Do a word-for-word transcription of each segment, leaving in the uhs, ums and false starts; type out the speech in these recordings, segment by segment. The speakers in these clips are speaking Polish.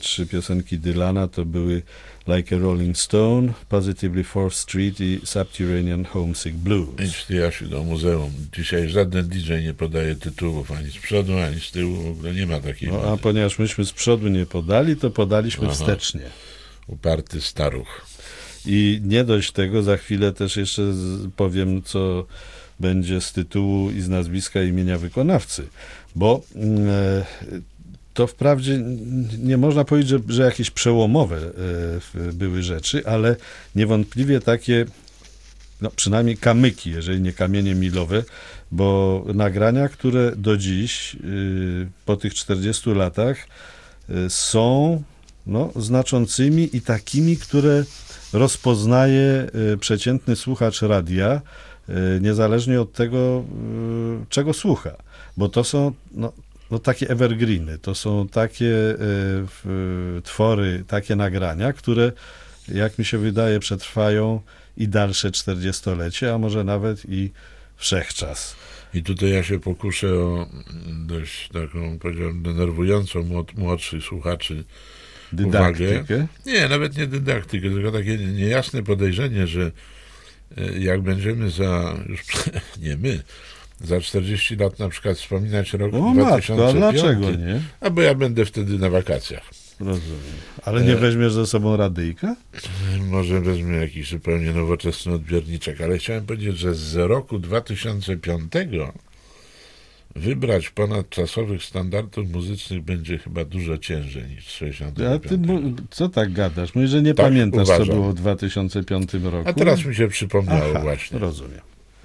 trzy piosenki Dylana to były Like a Rolling Stone, Positively Fourth Street i Subterranean Homesick Blues. Idź ty, Jasiu, do muzeum. Dzisiaj żaden D J nie podaje tytułów ani z przodu, ani z tyłu. W ogóle nie ma takiej No, a mody. ponieważ myśmy z przodu nie podali, to podaliśmy Aha. wstecznie. Uparty staruch. I nie dość tego, za chwilę też jeszcze z- powiem, co będzie z tytułu i z nazwiska imienia wykonawcy. Bo mm, e, to wprawdzie n- nie można powiedzieć, że, że jakieś przełomowe e, w- były rzeczy, ale niewątpliwie takie, no przynajmniej kamyki, jeżeli nie kamienie milowe, bo nagrania, które do dziś, y, po tych czterdziestu latach, y, są no, znaczącymi i takimi, które rozpoznaje y, przeciętny słuchacz radia, y, niezależnie od tego, y, czego słucha. Bo to są no, no, takie evergreeny, to są takie y, w, twory, takie nagrania, które, jak mi się wydaje, przetrwają i dalsze czterdziestolecie, a może nawet i wszechczas. I tutaj ja się pokuszę o dość taką, powiedziałbym, denerwującą młod- młodszych słuchaczy uwagę. Dydaktykę. Nie, nawet nie dydaktykę, tylko takie niejasne podejrzenie, że e, jak będziemy za, już nie my, za czterdzieści lat na przykład wspominać rok O dwa matko, tysiące a piąty, dlaczego nie? albo ja będę wtedy na wakacjach. Rozumiem. Ale nie E, weźmiesz ze sobą radyjka? Może wezmę jakiś zupełnie nowoczesny odbiorniczek, ale chciałem powiedzieć, że z roku dwa tysiące piątego wybrać ponadczasowych standardów muzycznych będzie chyba dużo ciężej niż z sześćdziesiątego A ty piątego. mu- co tak gadasz? Mówisz, że nie Tak pamiętasz, uważam. co było w dwa tysiące piątym roku? A teraz mi się przypomniało Aha, właśnie. rozumiem.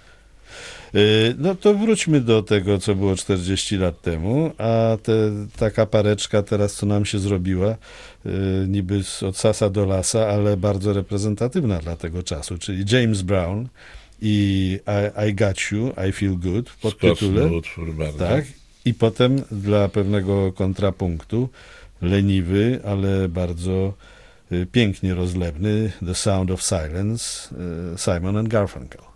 Y, No to wróćmy do tego, co było czterdzieści lat temu, a te, taka pareczka teraz, co nam się zrobiła, y, niby z- od sasa do lasa, ale bardzo reprezentatywna dla tego czasu, czyli James Brown i I, I Got You, I Feel Good w podtytule. Skosny utwór bardzo. Tak. I potem dla pewnego kontrapunktu leniwy, ale bardzo y, pięknie rozlewny The Sound of Silence, y, Simon and Garfunkel.